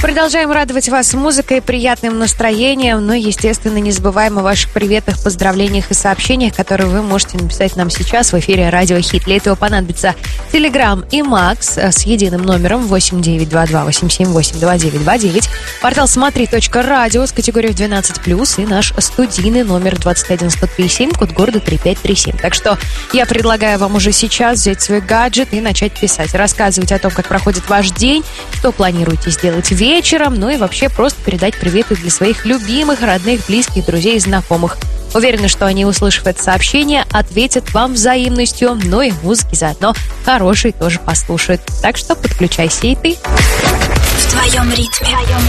Продолжаем радовать вас музыкой, приятным настроением, но, естественно, не забываем о ваших приветах, поздравлениях и сообщениях, которые вы можете написать нам сейчас в эфире Радио Хит. Для этого понадобится Telegram и Макс с единым номером 8922-878-2929, портал смотри.радио с категорией 12+, и наш студийный номер 21137, код города 3537. Так что я предлагаю вам уже сейчас взять свой гаджет и начать писать, рассказывать о том, как проходит ваш день, что планируете сделать вечером, ну и вообще просто передать приветы для своих любимых, родных, близких, друзей и знакомых. Уверена, что они, услышав это сообщение, ответят вам взаимностью, но и музыки заодно хорошей тоже послушают. Так что подключайся и ты. В твоем ритме.